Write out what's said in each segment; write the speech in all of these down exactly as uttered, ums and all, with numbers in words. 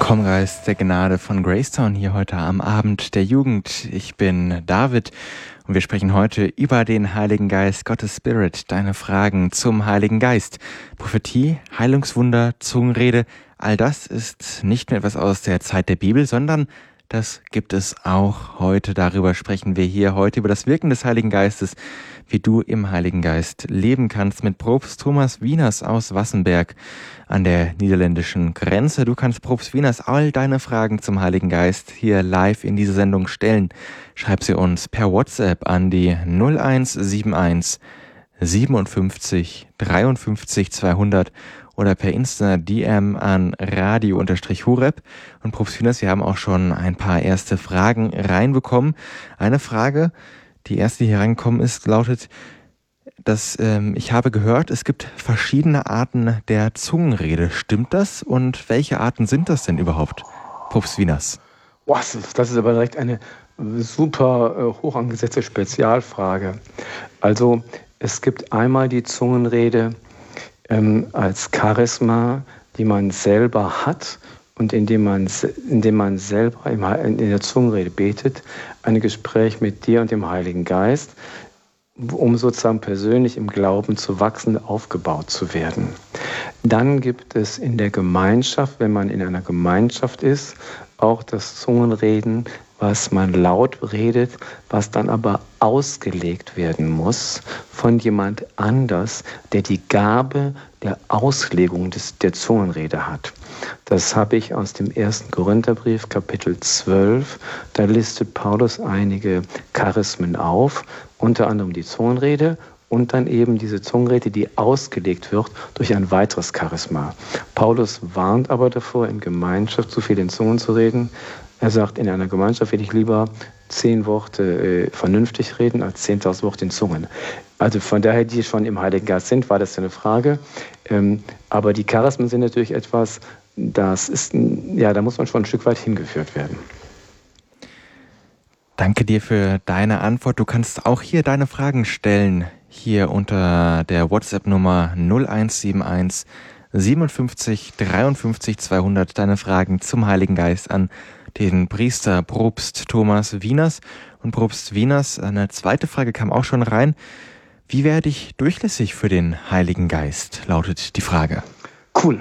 Komm, Geist der Gnade von Gracetown hier heute am Abend der Jugend. Ich bin David und wir sprechen heute über den Heiligen Geist, Gottes Spirit, deine Fragen zum Heiligen Geist. Prophetie, Heilungswunder, Zungenrede, all das ist nicht nur etwas aus der Zeit der Bibel, sondern das gibt es auch heute. Darüber sprechen wir hier heute, über das Wirken des Heiligen Geistes, wie du im Heiligen Geist leben kannst, mit Propst Thomas Wieners aus Wassenberg an der niederländischen Grenze. Du kannst Propst Wieners all deine Fragen zum Heiligen Geist hier live in diese Sendung stellen. Schreib sie uns per WhatsApp an die null eins sieben eins siebenundfünfzig dreiundfünfzig zweihundert oder per Insta-D M an radio-hureb. Und Propst Wieners, wir haben auch schon ein paar erste Fragen reinbekommen. Eine Frage, die erste, die hier reingekommen ist, lautet, dass ähm, ich habe gehört, es gibt verschiedene Arten der Zungenrede. Stimmt das? Und welche Arten sind das denn überhaupt? Propst Wieners. Was? Das ist aber direkt eine super äh, hoch angesetzte Spezialfrage. Also es gibt einmal die Zungenrede ähm, als Charisma, die man selber hat und indem man, indem man selber im, in der Zungenrede betet, ein Gespräch mit dir und dem Heiligen Geist, um sozusagen persönlich im Glauben zu wachsen, aufgebaut zu werden. Dann gibt es in der Gemeinschaft, wenn man in einer Gemeinschaft ist, auch das Zungenreden, was man laut redet, was dann aber ausgelegt werden muss von jemand anders, der die Gabe der Auslegung des, der Zungenrede hat. Das habe ich aus dem ersten Korintherbrief, Kapitel zwölf. Da listet Paulus einige Charismen auf, unter anderem die Zungenrede und dann eben diese Zungenrede, die ausgelegt wird durch ein weiteres Charisma. Paulus warnt aber davor, in Gemeinschaft zu viel in Zungen zu reden. Er sagt, in einer Gemeinschaft will ich lieber zehn Worte äh, vernünftig reden als zehntausend Worte in Zungen. Also von daher, die schon im Heiligen Geist sind, war das eine Frage. Ähm, aber die Charismen sind natürlich etwas, das ist, ja, da muss man schon ein Stück weit hingeführt werden. Danke dir für deine Antwort. Du kannst auch hier deine Fragen stellen, hier unter der WhatsApp-Nummer null eins sieben eins siebenundfünfzig dreiundfünfzig zweihundert. Deine Fragen zum Heiligen Geist an den Priester Propst Thomas Wieners. Und Propst Wieners, eine zweite Frage kam auch schon rein. Wie werde ich durchlässig für den Heiligen Geist, lautet die Frage. Cool.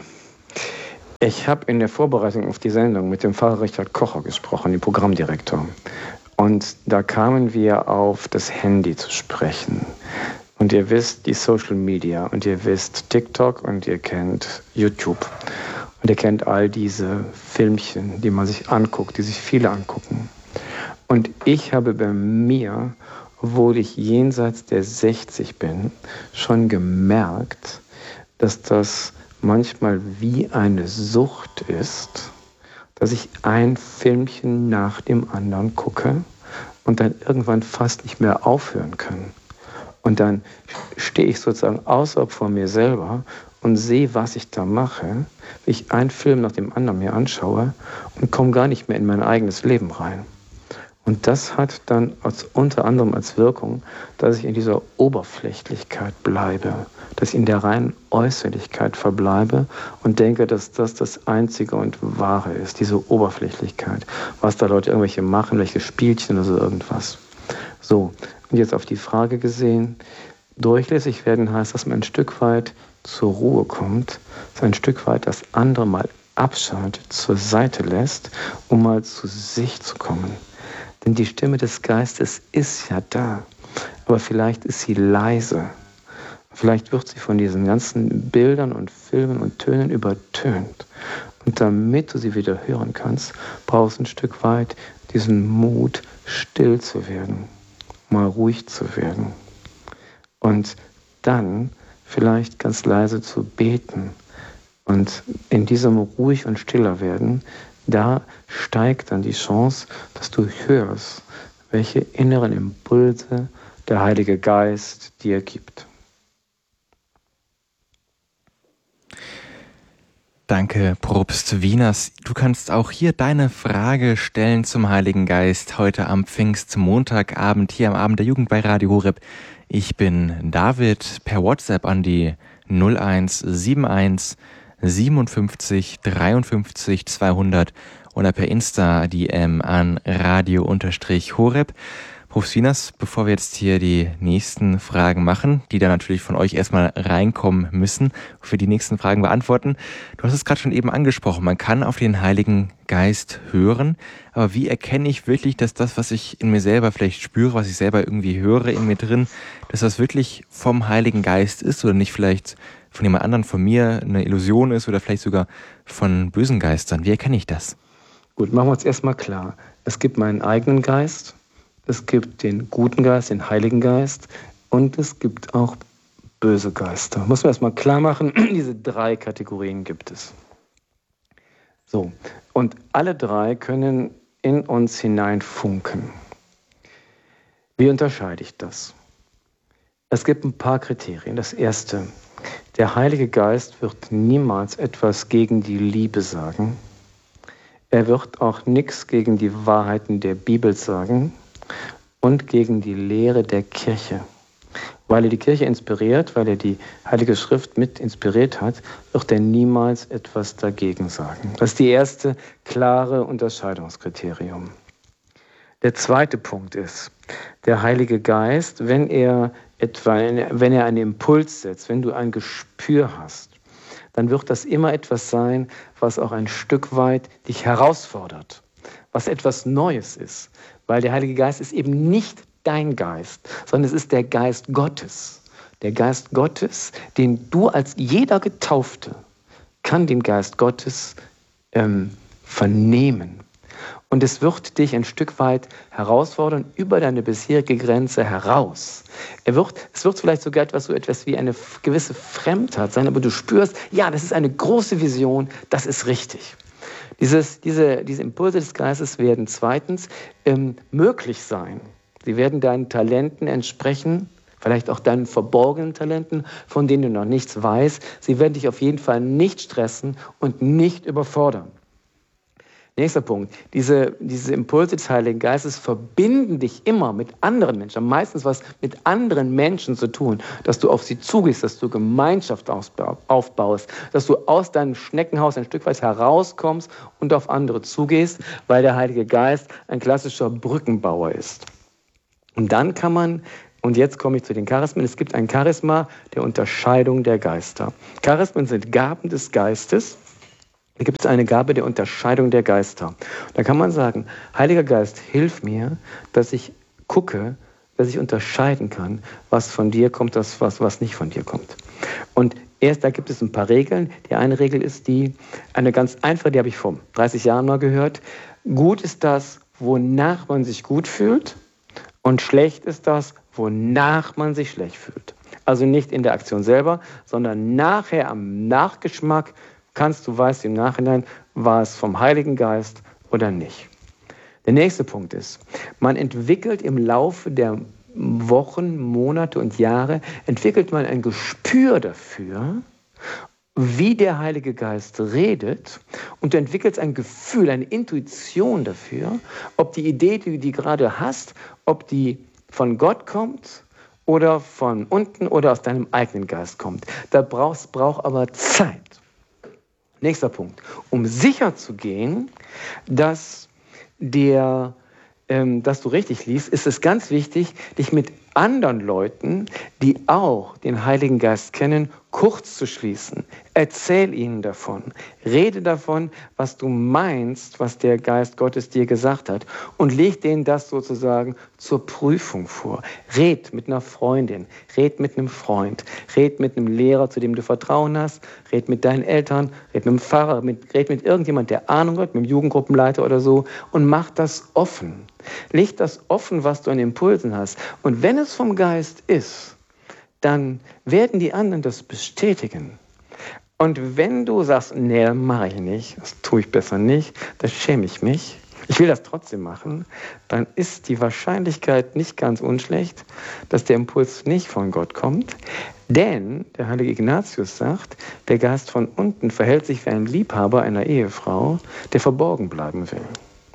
Ich habe in der Vorbereitung auf die Sendung mit dem Pfarrer Richard Kocher gesprochen, dem Programmdirektor. Und da kamen wir auf das Handy zu sprechen. Und ihr wisst, die Social Media, und ihr wisst TikTok und ihr kennt YouTube. Und ihr kennt all diese Filmchen, die man sich anguckt, die sich viele angucken. Und ich habe bei mir, obwohl ich jenseits der sechzig bin, schon gemerkt, dass das manchmal wie eine Sucht ist, dass ich ein Filmchen nach dem anderen gucke und dann irgendwann fast nicht mehr aufhören kann. Und dann stehe ich sozusagen außerhalb von mir selber und sehe, was ich da mache, wie ich einen Film nach dem anderen mir anschaue und komme gar nicht mehr in mein eigenes Leben rein. Und das hat dann als, unter anderem als Wirkung, dass ich in dieser Oberflächlichkeit bleibe, dass ich in der reinen Äußerlichkeit verbleibe und denke, dass das das Einzige und Wahre ist, diese Oberflächlichkeit, was da Leute irgendwelche machen, welche Spielchen oder so irgendwas. So, und jetzt auf die Frage gesehen, durchlässig werden heißt, dass man ein Stück weit zur Ruhe kommt, so ein Stück weit das andere mal abschaltet, zur Seite lässt, um mal zu sich zu kommen. Denn die Stimme des Geistes ist ja da, aber vielleicht ist sie leise. Vielleicht wird sie von diesen ganzen Bildern und Filmen und Tönen übertönt. Und damit du sie wieder hören kannst, brauchst du ein Stück weit diesen Mut, still zu werden, mal ruhig zu werden. Und dann vielleicht ganz leise zu beten. Und in diesem ruhig und stiller werden, da steigt dann die Chance, dass du hörst, welche inneren Impulse der Heilige Geist dir gibt. Danke, Propst Wieners. Du kannst auch hier deine Frage stellen zum Heiligen Geist heute am Pfingstmontagabend hier am Abend der Jugend bei Radio Horeb. Ich bin David, per WhatsApp an die null eins sieben eins siebenundfünfzig dreiundfünfzig zweihundert oder per Insta D M an radio-horeb. Prof. Swieners, bevor wir jetzt hier die nächsten Fragen machen, die dann natürlich von euch erstmal reinkommen müssen, für die nächsten Fragen beantworten. Du hast es gerade schon eben angesprochen, man kann auf den Heiligen Geist hören, aber wie erkenne ich wirklich, dass das, was ich in mir selber vielleicht spüre, was ich selber irgendwie höre in mir drin, dass das wirklich vom Heiligen Geist ist oder nicht vielleicht von jemand anderem, von mir eine Illusion ist oder vielleicht sogar von bösen Geistern? Wie erkenne ich das? Gut, machen wir uns erstmal klar. Es gibt meinen eigenen Geist, es gibt den guten Geist, den Heiligen Geist und es gibt auch böse Geister. Muss man erstmal klar machen, diese drei Kategorien gibt es. So, und alle drei können in uns hineinfunken. Wie unterscheide ich das? Es gibt ein paar Kriterien. Das erste, der Heilige Geist wird niemals etwas gegen die Liebe sagen. Er wird auch nichts gegen die Wahrheiten der Bibel sagen und gegen die Lehre der Kirche. Weil er die Kirche inspiriert, weil er die Heilige Schrift mit inspiriert hat, wird er niemals etwas dagegen sagen. Das ist die erste klare Unterscheidungskriterium. Der zweite Punkt ist, der Heilige Geist, wenn er etwa, wenn er einen Impuls setzt, wenn du ein Gespür hast, dann wird das immer etwas sein, was auch ein Stück weit dich herausfordert, was etwas Neues ist. Weil der Heilige Geist ist eben nicht dein Geist, sondern es ist der Geist Gottes. Der Geist Gottes, den du als jeder Getaufte kann den Geist Gottes ähm, vernehmen. Und es wird dich ein Stück weit herausfordern, über deine bisherige Grenze heraus. Er wird, es wird vielleicht sogar etwas, so etwas wie eine gewisse Fremdheit sein, aber du spürst, ja, das ist eine große Vision, das ist richtig. Dieses, diese, diese Impulse des Geistes werden zweitens ähm, möglich sein. Sie werden deinen Talenten entsprechen, vielleicht auch deinen verborgenen Talenten, von denen du noch nichts weißt. Sie werden dich auf jeden Fall nicht stressen und nicht überfordern. Nächster Punkt. Diese, diese Impulse des Heiligen Geistes verbinden dich immer mit anderen Menschen, haben meistens was mit anderen Menschen zu tun, dass du auf sie zugehst, dass du Gemeinschaft aufbaust, dass du aus deinem Schneckenhaus ein Stück weit herauskommst und auf andere zugehst, weil der Heilige Geist ein klassischer Brückenbauer ist. Und dann kann man, und jetzt komme ich zu den Charismen, es gibt ein Charisma der Unterscheidung der Geister. Charismen sind Gaben des Geistes. Da gibt es eine Gabe der Unterscheidung der Geister. Da kann man sagen, Heiliger Geist, hilf mir, dass ich gucke, dass ich unterscheiden kann, was von dir kommt, das was, was nicht von dir kommt. Und erst da gibt es ein paar Regeln. Die eine Regel ist die, eine ganz einfache, die habe ich vor dreißig Jahren mal gehört. Gut ist das, wonach man sich gut fühlt, und schlecht ist das, wonach man sich schlecht fühlt. Also nicht in der Aktion selber, sondern nachher am Nachgeschmack kannst du, weißt im Nachhinein, war es vom Heiligen Geist oder nicht. Der nächste Punkt ist, man entwickelt im Laufe der Wochen, Monate und Jahre, entwickelt man ein Gespür dafür, wie der Heilige Geist redet, und du entwickelst ein Gefühl, eine Intuition dafür, ob die Idee, die du die gerade hast, ob die von Gott kommt oder von unten oder aus deinem eigenen Geist kommt. Da brauchst braucht aber Zeit. Nächster Punkt. Um sicher zu gehen, dass, der, ähm, dass du richtig liest, ist es ganz wichtig, dich mit anderen Leuten, die auch den Heiligen Geist kennen, kurz zu schließen. Erzähl ihnen davon. Rede davon, was du meinst, was der Geist Gottes dir gesagt hat, und leg denen das sozusagen zur Prüfung vor. Red mit einer Freundin, red mit einem Freund, red mit einem Lehrer, zu dem du Vertrauen hast, red mit deinen Eltern, red mit dem Pfarrer, mit, red mit irgendjemand, der Ahnung hat, mit dem Jugendgruppenleiter oder so, und mach das offen. Leg das offen, was du an Impulsen hast. Und wenn es vom Geist ist, dann werden die anderen das bestätigen. Und wenn du sagst, nee, das mache ich nicht, das tue ich besser nicht, da schäme ich mich, ich will das trotzdem machen, dann ist die Wahrscheinlichkeit nicht ganz unschlecht, dass der Impuls nicht von Gott kommt. Denn der heilige Ignatius sagt, der Geist von unten verhält sich wie ein Liebhaber einer Ehefrau, der verborgen bleiben will.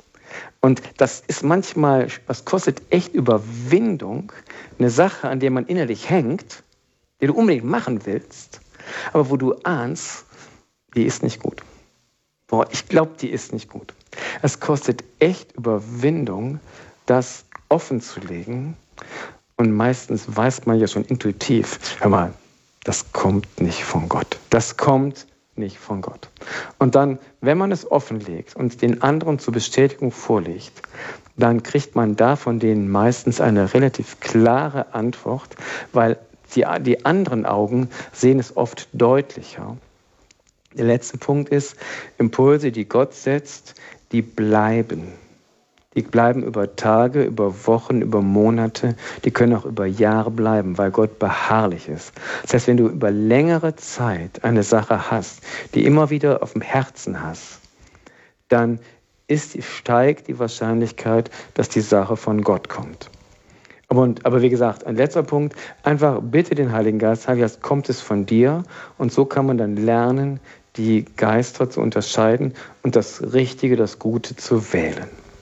Und das ist manchmal, was kostet echt Überwindung, eine Sache, an der man innerlich hängt, die du unbedingt machen willst, aber wo du ahnst, die ist nicht gut. Boah, ich glaube, die ist nicht gut. Es kostet echt Überwindung, das offen zu legen. Und meistens weiß man ja schon intuitiv, hör mal, das kommt nicht von Gott. Das kommt nicht von Gott. Und dann, wenn man es offenlegt und den anderen zur Bestätigung vorlegt, dann kriegt man da von denen meistens eine relativ klare Antwort, weil die, die anderen Augen sehen es oft deutlicher. Der letzte Punkt ist, Impulse, die Gott setzt, die bleiben. Die bleiben über Tage, über Wochen, über Monate, die können auch über Jahre bleiben, weil Gott beharrlich ist. Das heißt, wenn du über längere Zeit eine Sache hast, die immer wieder auf dem Herzen hast, dann ist, steigt die Wahrscheinlichkeit, dass die Sache von Gott kommt. Aber, und, aber wie gesagt, ein letzter Punkt, einfach bitte den Heiligen Geist, Heiliger Geist, kommt es von dir? Und so kann man dann lernen, die Geister zu unterscheiden und das Richtige, das Gute zu wählen.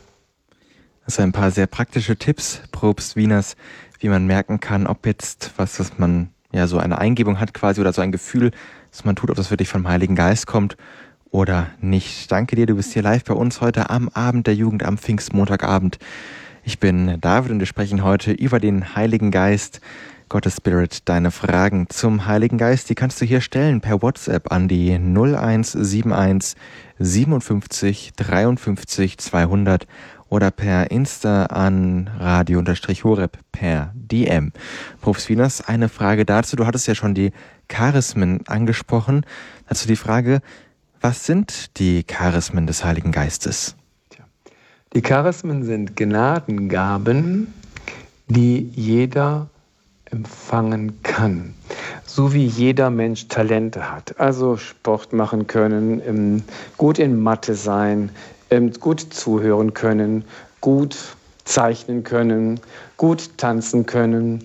Also ein paar sehr praktische Tipps, Propst Wieners, wie man merken kann, ob jetzt was, was man ja so eine Eingebung hat quasi oder so ein Gefühl, dass man tut, ob das wirklich vom Heiligen Geist kommt oder nicht. Danke dir, du bist hier live bei uns heute am Abend der Jugend, am Pfingstmontagabend. Ich bin David und wir sprechen heute über den Heiligen Geist. Gottes Spirit, deine Fragen zum Heiligen Geist, die kannst du hier stellen per WhatsApp an die null eins sieben eins siebenundfünfzig dreiundfünfzig zweihundert oder per Insta an radio-horeb per D M. Propst Wieners, eine Frage dazu. Du hattest ja schon die Charismen angesprochen. Dazu die Frage, was sind die Charismen des Heiligen Geistes? Die Charismen sind Gnadengaben, die jeder empfangen kann. So wie jeder Mensch Talente hat. Also Sport machen können, gut in Mathe sein, gut zuhören können, gut zeichnen können, gut tanzen können.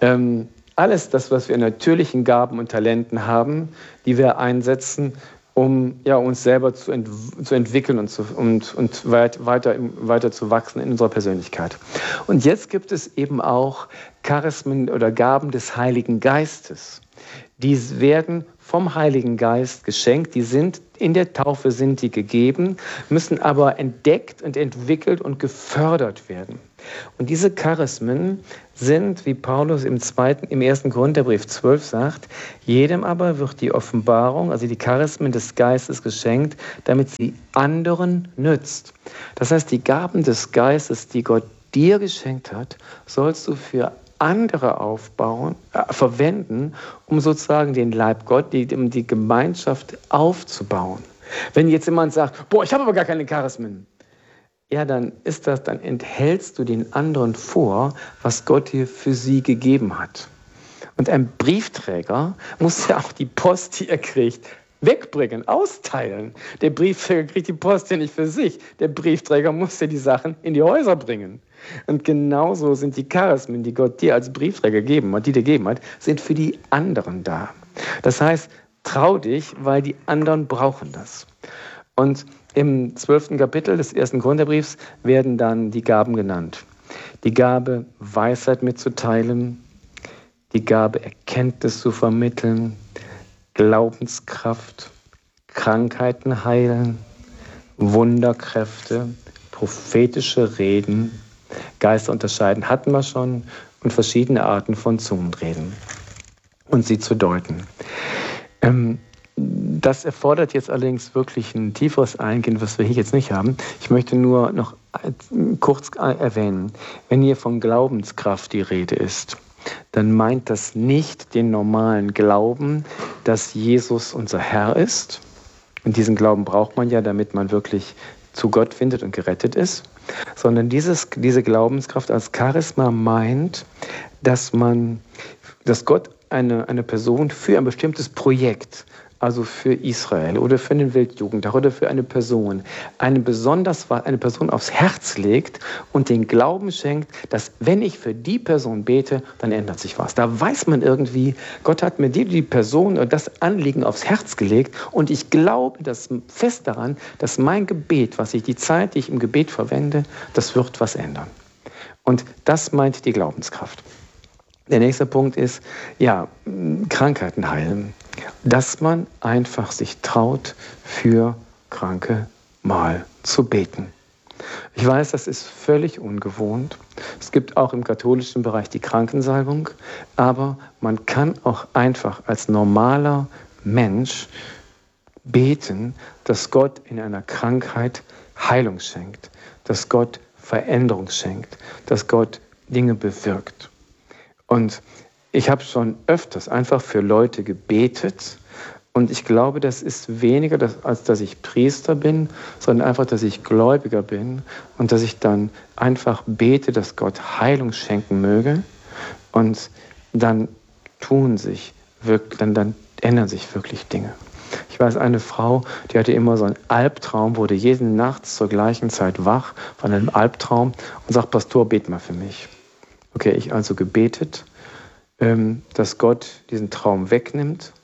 Alles das, was wir an natürlichen Gaben und Talenten haben, die wir einsetzen, um ja, uns selber zu, ent zu entwickeln und, zu, und, und weit, weiter, weiter zu wachsen in unserer Persönlichkeit. Und jetzt gibt es eben auch Charismen oder Gaben des Heiligen Geistes. Die werden vom Heiligen Geist geschenkt, die sind in der Taufe sind die gegeben, müssen aber entdeckt und entwickelt und gefördert werden. Und diese Charismen sind, wie Paulus im zweiten, im ersten Korintherbrief zwölf sagt, jedem aber wird die Offenbarung, also die Charismen des Geistes geschenkt, damit sie anderen nützt. Das heißt, die Gaben des Geistes, die Gott dir geschenkt hat, sollst du für andere aufbauen, äh, verwenden, um sozusagen den Leib Gott, die, um die Gemeinschaft aufzubauen. Wenn jetzt jemand sagt, boah, ich habe aber gar keine Charismen, ja, dann ist das, dann enthältst du den anderen vor, was Gott dir für sie gegeben hat. Und ein Briefträger muss ja auch die Post, die er kriegt, wegbringen, austeilen. Der Briefträger kriegt die Post ja nicht für sich. Der Briefträger muss ja die Sachen in die Häuser bringen. Und genauso sind die Charismen, die Gott dir als Briefträger gegeben hat, die dir gegeben hat, sind für die anderen da. Das heißt, trau dich, weil die anderen brauchen das. Und im zwölften Kapitel des ersten Korintherbriefs werden dann die Gaben genannt. Die Gabe, Weisheit mitzuteilen, die Gabe, Erkenntnis zu vermitteln, Glaubenskraft, Krankheiten heilen, Wunderkräfte, prophetische Reden, Geister unterscheiden hatten wir schon und verschiedene Arten von Zungenreden und sie zu deuten. Ähm, das erfordert jetzt allerdings wirklich ein tieferes Eingehen, was wir hier jetzt nicht haben. Ich möchte nur noch kurz erwähnen, wenn hier von Glaubenskraft die Rede ist, dann meint das nicht den normalen Glauben, dass Jesus unser Herr ist. Und diesen Glauben braucht man ja, damit man wirklich zu Gott findet und gerettet ist, sondern dieses, diese Glaubenskraft als Charisma meint, dass man, dass Gott eine, eine Person für ein bestimmtes Projekt, also für Israel oder für den Weltjugendtag oder für eine Person, eine besonders eine Person aufs Herz legt und den Glauben schenkt, dass wenn ich für die Person bete, dann ändert sich was. Da weiß man irgendwie, Gott hat mir die, die Person oder das Anliegen aufs Herz gelegt und ich glaube das fest daran, dass mein Gebet, was ich die Zeit, die ich im Gebet verwende, das wird was ändern. Und das meint die Glaubenskraft. Der nächste Punkt ist, ja, Krankheiten heilen. dass man einfach sich traut, für Kranke mal zu beten. Ich weiß, das ist völlig ungewohnt. Es gibt auch im katholischen Bereich die Krankensalbung, aber man kann auch einfach als normaler Mensch beten, dass Gott in einer Krankheit Heilung schenkt, dass Gott Veränderung schenkt, dass Gott Dinge bewirkt. Und ich habe schon öfters einfach für Leute gebetet und ich glaube, das ist weniger, das, als dass ich Priester bin, sondern einfach, dass ich Gläubiger bin und dass ich dann einfach bete, dass Gott Heilung schenken möge und dann tun sich wirklich, dann, dann ändern sich wirklich Dinge. Ich weiß, eine Frau, die hatte immer so einen Albtraum, wurde jede Nacht zur gleichen Zeit wach von einem Albtraum und sagt, Pastor, bet mal für mich. Okay, ich also gebetet, ähm, dass Gott diesen Traum wegnimmt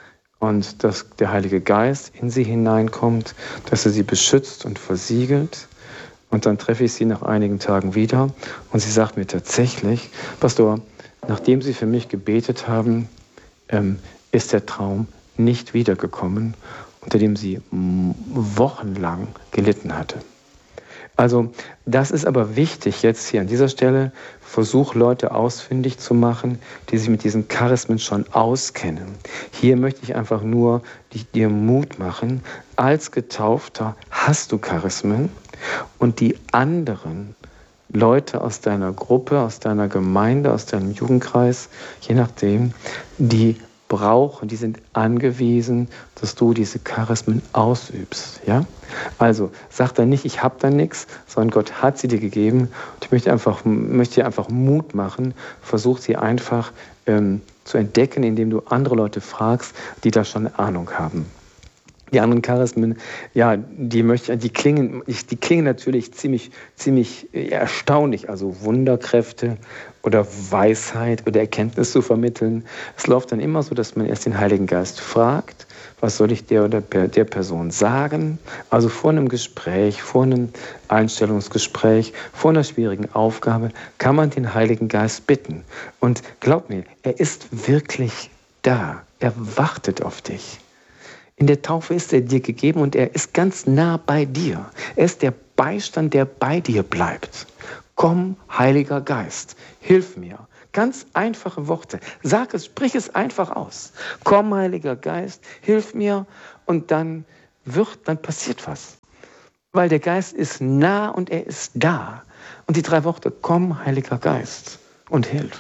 und dass der Heilige Geist in sie hineinkommt, dass er sie beschützt und versiegelt. Und dann treffe ich sie nach einigen Tagen wieder und sie sagt mir tatsächlich, Pastor, nachdem Sie für mich gebetet haben, ähm, ist der Traum nicht wiedergekommen, unter dem sie wochenlang gelitten hatte. Also das ist aber wichtig jetzt hier an dieser Stelle, versuch Leute ausfindig zu machen, die sich mit diesen Charismen schon auskennen. Hier möchte ich einfach nur dir Mut machen, als Getaufter hast du Charismen und die anderen Leute aus deiner Gruppe, aus deiner Gemeinde, aus deinem Jugendkreis, je nachdem, die brauchen, die sind angewiesen, dass du diese Charismen ausübst. Ja? Also sag dann nicht, ich habe da nichts, sondern Gott hat sie dir gegeben. Und ich möchte, einfach, möchte dir einfach Mut machen, versuch sie einfach ähm, zu entdecken, indem du andere Leute fragst, die da schon eine Ahnung haben. Die anderen Charismen, ja, die möchte, die klingen, die klingen natürlich ziemlich, ziemlich erstaunlich. Also Wunderkräfte oder Weisheit oder Erkenntnis zu vermitteln. Es läuft dann immer so, dass man erst den Heiligen Geist fragt, was soll ich der oder der Person sagen? Also vor einem Gespräch, vor einem Einstellungsgespräch, vor einer schwierigen Aufgabe kann man den Heiligen Geist bitten. Und glaub mir, er ist wirklich da. Er wartet auf dich. In der Taufe ist er dir gegeben und er ist ganz nah bei dir. Er ist der Beistand, der bei dir bleibt. Komm, Heiliger Geist, hilf mir. Ganz einfache Worte. Sag es, sprich es einfach aus. Komm, Heiliger Geist, hilf mir. Und dann wird, dann passiert was. Weil der Geist ist nah und er ist da. Und die drei Worte, komm, Heiliger Geist und hilf.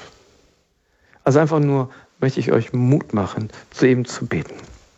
Also einfach nur möchte ich euch Mut machen, zu ihm zu beten.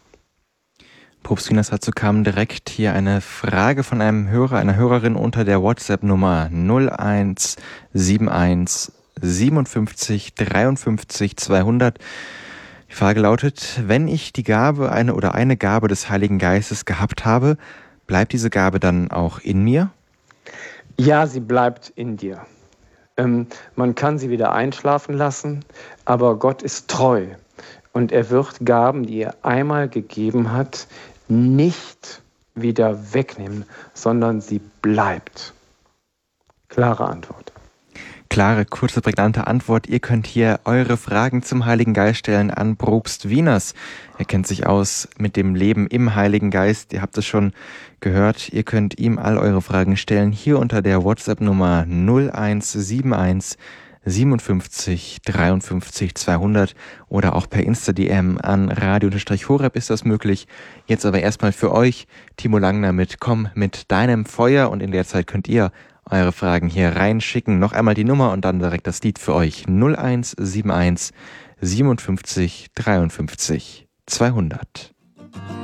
Propst Finas, dazu kam direkt hier eine Frage von einem Hörer, einer Hörerin unter der WhatsApp-Nummer null eins sieben eins siebenundfünfzig dreiundfünfzig zweihundert. Die Frage lautet, wenn ich die Gabe eine oder eine Gabe des Heiligen Geistes gehabt habe, bleibt diese Gabe dann auch in mir? Ja, sie bleibt in dir. Ähm, man kann sie wieder einschlafen lassen, aber Gott ist treu und er wird Gaben, die er einmal gegeben hat, nicht wieder wegnehmen, sondern sie bleibt. Klare Antwort. Klare, kurze, prägnante Antwort. Ihr könnt hier eure Fragen zum Heiligen Geist stellen an Propst Wieners. Er kennt sich aus mit dem Leben im Heiligen Geist. Ihr habt es schon gehört. Ihr könnt ihm all eure Fragen stellen hier unter der WhatsApp-Nummer null eins sieben eins siebenundfünfzig dreiundfünfzig zweihundert oder auch per Insta-D M an radio-horeb ist das möglich. Jetzt aber erstmal für euch Timo Langner mit Komm mit deinem Feuer und in der Zeit könnt ihr eure Fragen hier reinschicken. Noch einmal die Nummer und dann direkt das Lied für euch. null eins sieben eins siebenundfünfzig dreiundfünfzig zweihundert.